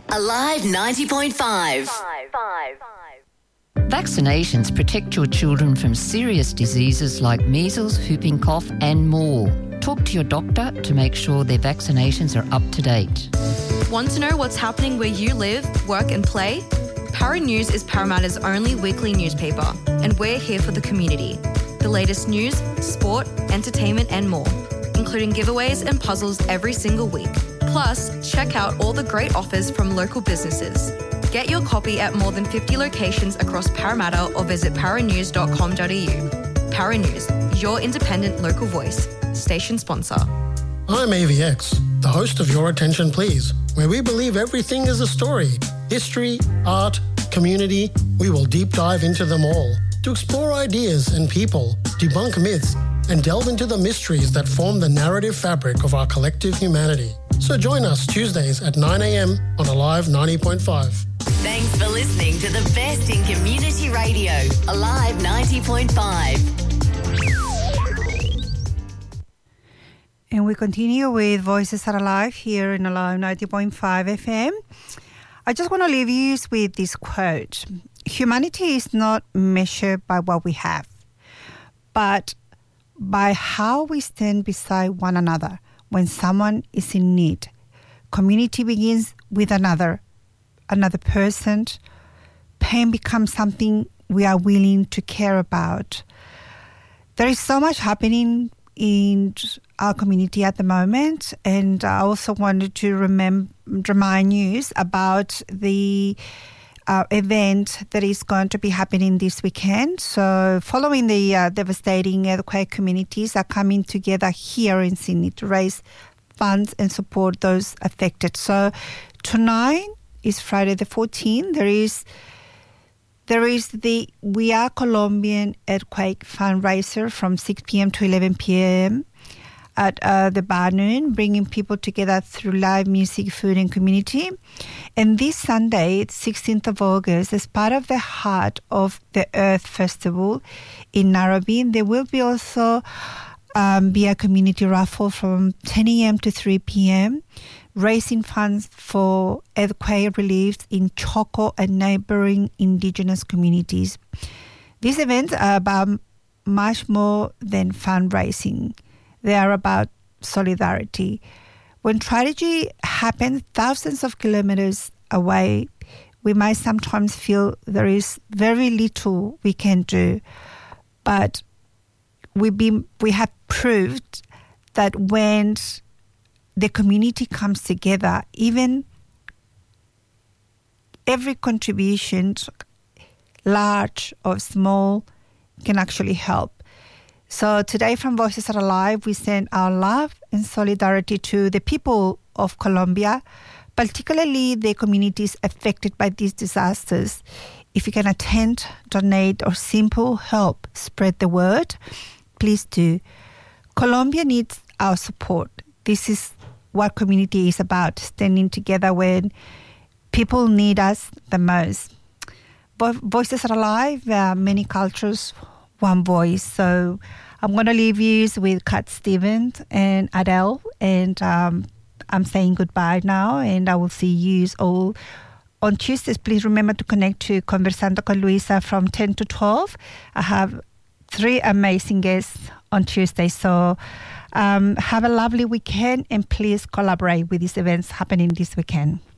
Alive 90.5. Vaccinations protect your children from serious diseases like measles, whooping cough and more. Talk to your doctor to make sure their vaccinations are up to date. Want to know what's happening where you live, work and play? Para News is Parramatta's only weekly newspaper, and we're here for the community. The latest news, sport, entertainment and more, including giveaways and puzzles every single week. Plus, check out all the great offers from local businesses. Get your copy at more than 50 locations across Parramatta or visit paranews.com.au. Para News, your independent local voice. Station sponsor. I'm AVX, the host of Your Attention Please, where we believe everything is a story. History, art, community, we will deep dive into them all to explore ideas and people, debunk myths, and delve into the mysteries that form the narrative fabric of our collective humanity. So join us Tuesdays at 9 a.m. on Alive 90.5. Thanks for listening to the best in community radio, Alive 90.5. And we continue with Voices Are Alive here in Alive 90.5 FM. I just want to leave you with this quote. Humanity is not measured by what we have, but by how we stand beside one another when someone is in need. Community begins with another person. Pain becomes something we are willing to care about. There is so much happening in our community at the moment, and I also wanted to remind you about the event that is going to be happening this weekend. So following the devastating earthquake, communities are coming together here in Sydney to raise funds and support those affected. So tonight is Friday the 14th. There is the We Are Colombian Earthquake fundraiser from 6 p.m. to 11 p.m. at the Bar Noon, bringing people together through live music, food and community. And this Sunday, 16th of August, as part of the Heart of the Earth Festival in Nairobi, there will be also be a community raffle from 10 a.m. to 3 p.m., raising funds for earthquake relief in Choco and neighbouring Indigenous communities. These events are about much more than fundraising. They are about solidarity. When tragedy happens thousands of kilometres away, we might sometimes feel there is very little we can do. But we have proved that when the community comes together, even every contribution, large or small, can actually help. So today from Voices Are Alive, we send our love and solidarity to the people of Colombia, particularly the communities affected by these disasters. If you can attend, donate, or simple help spread the word, please do. Colombia needs our support. This is what community is about, standing together when people need us the most. Voices Are Alive, many cultures, one voice. So I'm going to leave you with Cat Stevens and Adele, and I'm saying goodbye now, and I will see you all on Tuesdays. Please remember to connect to Conversando con Luisa from 10 to 12. I have 3 amazing guests on Tuesday. So have a lovely weekend, and please collaborate with these events happening this weekend.